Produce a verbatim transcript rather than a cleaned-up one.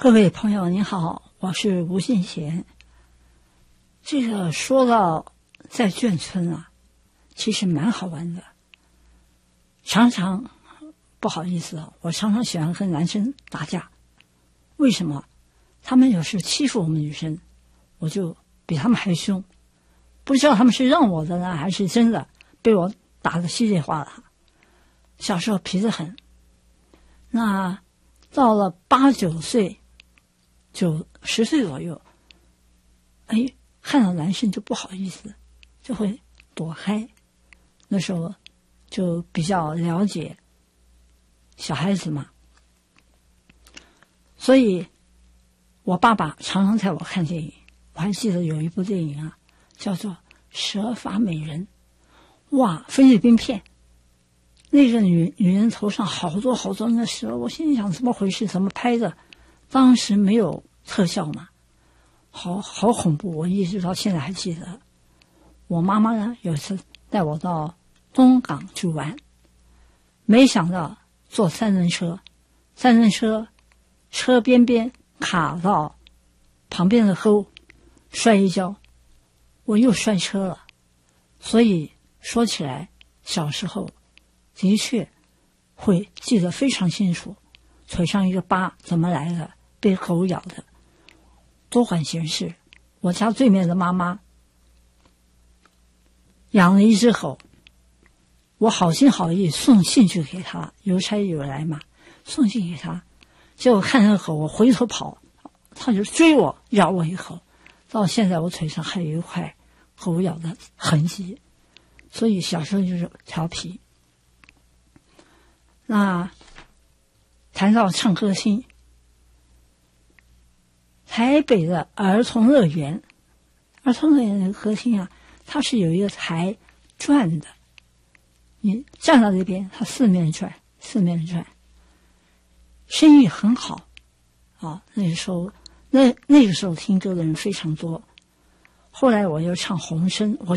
各位朋友您好，我是吴信贤。这个说到在眷村啊，其实蛮好玩的。常常不好意思啊，我常常喜欢跟男生打架。为什么？他们有时欺负我们女生，我就比他们还凶。不知道他们是让我的呢，还是真的被我打得稀里哗啦。小时候皮得很。那到了八九岁，九十岁左右，哎，看到男生就不好意思，就会躲开。那时候就比较了解小孩子嘛，所以我爸爸常常带我看电影。我还记得有一部电影啊，叫做《蛇发美人》，哇，菲律宾片。那个女女人头上好多好多那蛇，我心里想怎么回事？怎么拍的？当时没有特效嘛，好好恐怖，我一直到现在还记得。我妈妈呢，有一次带我到东港去玩，没想到坐三轮车，三轮车车边边卡到旁边的沟，摔一跤，我又摔车了。所以说起来，小时候的确会记得非常清楚，腿上一个疤怎么来的，被狗咬的。多管闲事，我家对面的妈妈养了一只狗，我好心好意送信去给她，邮差有来嘛，送信给她，结果看那个狗，我回头跑，她就追我，咬我一口，到现在我腿上还有一块狗咬的痕迹。所以小时候就是调皮。那谈到唱歌星，台北的儿童乐园，儿童乐园的歌星啊，它是有一个台转的，你站到这边，它四面转，四面转，声音很好啊。那个时候，那那个时候听歌的人非常多。后来我又唱红声，我